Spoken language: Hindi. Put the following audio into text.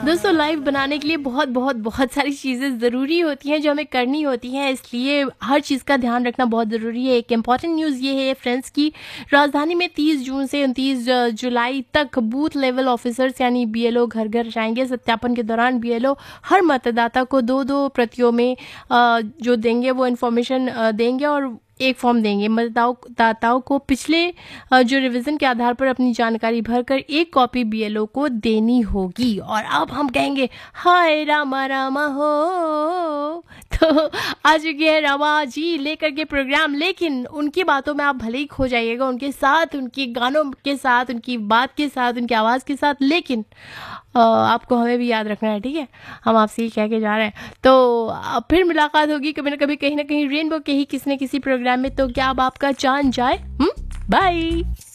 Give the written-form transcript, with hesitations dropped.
दोस्तों लाइव बनाने के लिए बहुत बहुत बहुत सारी चीज़ें ज़रूरी होती हैं जो हमें करनी होती हैं, इसलिए हर चीज़ का ध्यान रखना बहुत ज़रूरी है। एक इम्पॉर्टेंट न्यूज़ ये है फ्रेंड्स की राजधानी में 30 जून से 29 जुलाई तक बूथ लेवल ऑफिसर्स यानी बीएलओ घर घर जाएंगे। सत्यापन के दौरान बीएलओ हर मतदाता को दो दो प्रतियों में जो देंगे वो इन्फॉर्मेशन देंगे और एक फॉर्म देंगे। मतदाताओं को पिछले जो रिवीजन के आधार पर अपनी जानकारी भरकर एक कॉपी बीएलओ को देनी होगी। और अब हम कहेंगे हाय रामा रामा हो, तो आ चुकी है रमा जी लेकर के प्रोग्राम, लेकिन उनकी बातों में आप भले ही खो जाइएगा, उनके साथ, उनके गानों के साथ, उनकी बात के साथ, उनकी आवाज़ के साथ, लेकिन आपको हमें भी याद रखना है, ठीक है। हम आपसे ही कह के जा रहे हैं। तो फिर मुलाकात होगी कभी ना कभी, कहीं ना कहीं रेनबो के ही किसी न किसी प्रोग्राम में। तो क्या अब आपका चांद जाए? बाय।